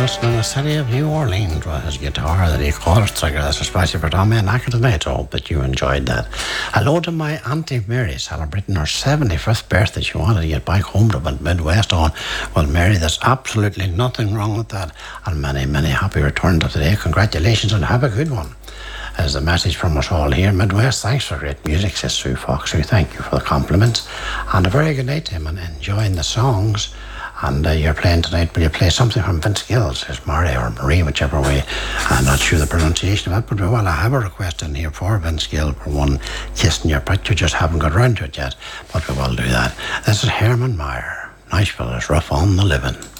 Nelson in the city of New Orleans with his guitar that he calls Trigger. That's especially for Tommy and Acker tonight. I hope that you enjoyed that. Hello to my Auntie Mary celebrating her 75th birthday. She wanted to get back home to Midwest on. Well, Mary, there's absolutely nothing wrong with that. And many, many happy returns of today. Congratulations and have a good one. As the message from us all here, Midwest, thanks for great music, says Sue Fox. Sue, thank you for the compliments. And a very good night to him and enjoying the songs. And you're playing tonight, will you play something from Vince Gill, says Murray or Marie, whichever way. I'm not sure the pronunciation of it, but well, I have a request in here for Vince Gill for one, Kissing Your Picture. Just haven't got around to it yet, but we will do that. This is Herman Meyer. Nashville is rough on the living.